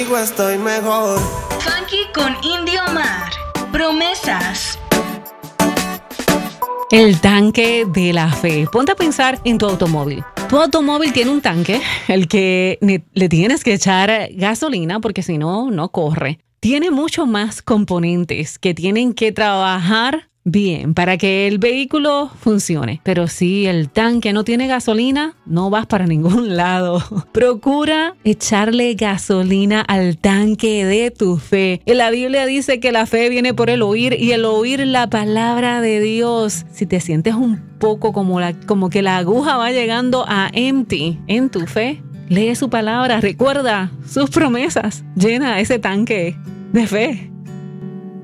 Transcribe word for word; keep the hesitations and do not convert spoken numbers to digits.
Estoy mejor. Funky con Indio Mar. Promesas. El tanque de la fe. Ponte a pensar en tu automóvil. Tu automóvil tiene un tanque, el que le tienes que echar gasolina porque si no, no corre. Tiene muchos más componentes que tienen que trabajar bien para que el vehículo funcione. Pero si el tanque no tiene gasolina, no vas para ningún lado. Procura echarle gasolina al tanque de tu fe. En la Biblia dice que la fe viene por el oír y el oír la palabra de Dios. Si te sientes un poco como, la, como que la aguja va llegando a empty en tu fe, lee su palabra, recuerda sus promesas, llena ese tanque de fe.